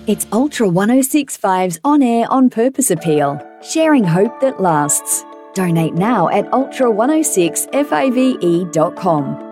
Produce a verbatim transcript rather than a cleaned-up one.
It's Ultra one oh six point five's on-air on purpose appeal, sharing hope that lasts. Donate now at ultra one oh six fave dot com.